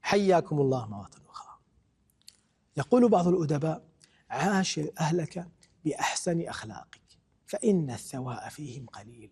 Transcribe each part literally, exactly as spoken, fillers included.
حياكم الله مرة أخرى. يقول بعض الأدباء: عاشر أهلك بأحسن أخلاقك فإن الثواء فيهم قليل.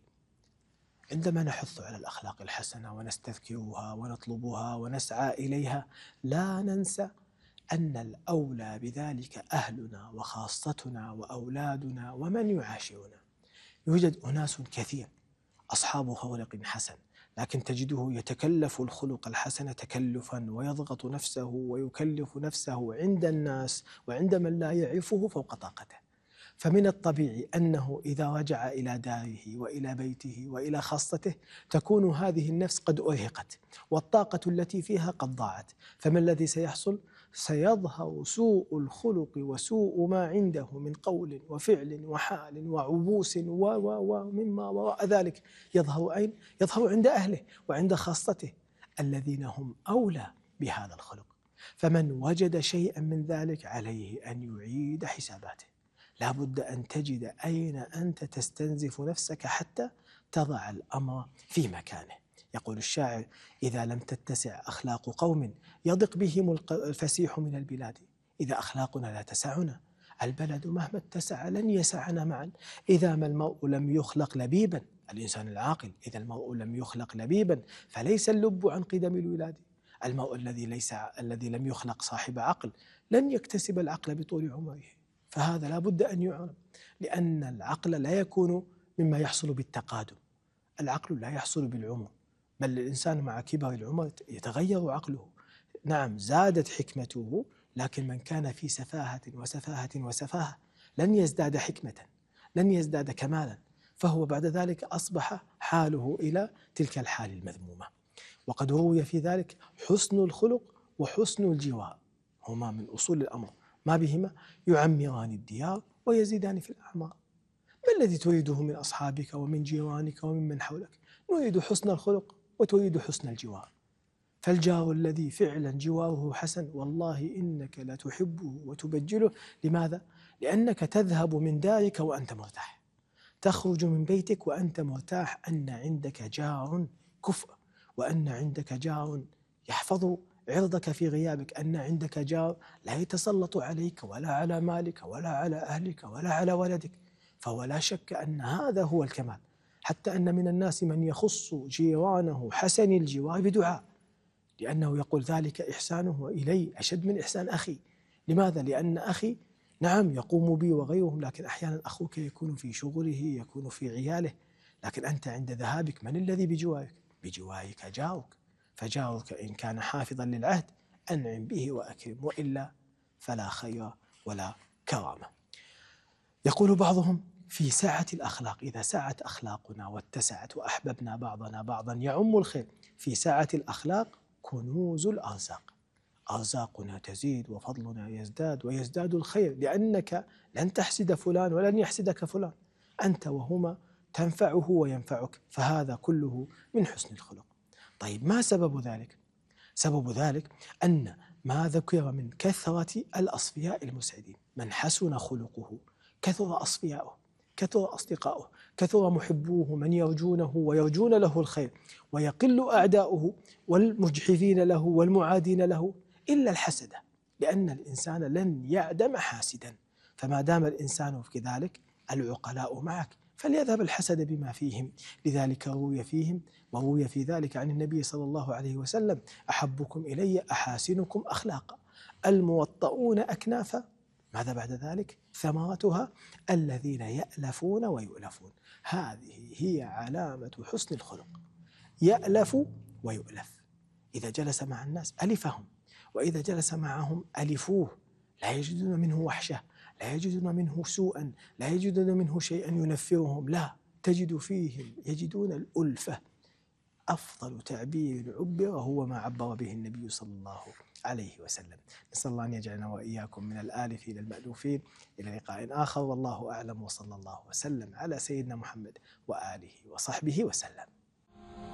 عندما نحث على الأخلاق الحسنة ونستذكرها ونطلبها ونسعى إليها، لا ننسى أن الأولى بذلك أهلنا وخاصتنا وأولادنا ومن يعاشرنا. يوجد أناس كثير أصحاب خلق حسن، لكن تجده يتكلف الخلق الحسن تكلفا ويضغط نفسه ويكلف نفسه عند الناس وعند من لا يعرفه فوق طاقته. فمن الطبيعي أنه إذا رجع إلى داره وإلى بيته وإلى خاصته تكون هذه النفس قد أرهقت والطاقة التي فيها قد ضاعت. فما الذي سيحصل؟ سيظهر سوء الخلق وسوء ما عنده من قول وفعل وحال وعبوس ومما وراء ذلك. يظهر أين؟ يظهر عند أهله وعند خاصته الذين هم أولى بهذا الخلق. فمن وجد شيئا من ذلك عليه أن يعيد حساباته. لا بد أن تجد أين أنت تستنزف نفسك حتى تضع الأمر في مكانه. يقول الشاعر: إذا لم تتسع أخلاق قوم يضق بهم الفسيح من البلاد. إذا أخلاقنا لا تسعنا البلد مهما اتسع لن يسعنا معا. إذا ما المرء لم يخلق لبيبا، الإنسان العاقل إذا المرء لم يخلق لبيبا فليس اللب عن قدم الولاد. المرء الذي ليس الذي لم يخلق صاحب عقل لن يكتسب العقل بطول عمره. فهذا لا بد أن يعلم، لأن العقل لا يكون مما يحصل بالتقادم. العقل لا يحصل بالعمر، بل الإنسان مع كبر العمر يتغير عقله. نعم زادت حكمته، لكن من كان في سفاهة وسفاهة وسفاهة لن يزداد حكمة، لن يزداد كمالا، فهو بعد ذلك أصبح حاله إلى تلك الحال المذمومة. وقد روي في ذلك حسن الخلق وحسن الجوار، هما من أصول الأمر، ما بهما يعمران الديار ويزيدان في الأعمار. ما الذي تريده من أصحابك ومن جيرانك ومن من حولك؟ نريد حسن الخلق وتريد حسن الجوار. فالجار الذي فعلا جواره حسن والله إنك لا تحبه وتبجله. لماذا؟ لأنك تذهب من دارك وأنت مرتاح، تخرج من بيتك وأنت مرتاح أن عندك جار كفء، وأن عندك جار يحفظ عرضك في غيابك، أن عندك جار لا يتسلط عليك ولا على مالك ولا على أهلك ولا على ولدك. فهو لا شك أن هذا هو الكمال، حتى أن من الناس من يخص جيرانه حسن الجوار بدعاء، لأنه يقول ذلك إحسانه إلي أشد من إحسان أخي. لماذا؟ لأن أخي نعم يقوم بي وغيرهم، لكن أحيانا أخوك يكون في شغله، يكون في عياله، لكن أنت عند ذهابك من الذي بجوارك؟ بجوارك جارك. فجارك إن كان حافظا للعهد أنعم به وأكرم، وإلا فلا خير ولا كرامة. يقول بعضهم: في سعة الأخلاق، إذا سعت أخلاقنا واتسعت وأحببنا بعضنا بعضا يعم الخير. في سعة الأخلاق كنوز الأرزاق، أرزاقنا تزيد وفضلنا يزداد ويزداد الخير، لأنك لن تحسد فلان ولن يحسدك فلان، أنت وهما تنفعه وينفعك، فهذا كله من حسن الخلق. طيب ما سبب ذلك؟ سبب ذلك أن ما ذكر من كثرة الأصفياء المسعدين. من حسن خلقه كثر أصفياؤه، كثر أصدقاؤه، كثر محبوه من يرجونه ويرجون له الخير، ويقل أعداؤه والمجحفين له والمعادين له إلا الحسدة، لأن الإنسان لن يعدم حاسدا. فما دام الإنسان كذلك العقلاء معك فليذهب الحسد بما فيهم. لذلك روي فيهم وروي في ذلك عن النبي صلى الله عليه وسلم: أحبكم إلي أحاسنكم أخلاقا الموطؤون أكنافا. ماذا بعد ذلك؟ ثمرتها الذين يألفون ويؤلفون. هذه هي علامة حسن الخلق، يألف ويؤلف. إذا جلس مع الناس ألفهم، وإذا جلس معهم ألفوه، لا يجدون منه وحشة، لا يجدون منه سوءا، لا يجدون منه شيئا ينفرهم، لا تجد فيهم يجدون الألفة. أفضل تعبير عبر هو ما عبر به النبي صلى الله عليه وسلم. نسأل الله أن يجعلنا وإياكم من الآلفين المألوفين. إلى لقاء آخر، والله أعلم، وصلى الله وسلم على سيدنا محمد وآله وصحبه وسلم.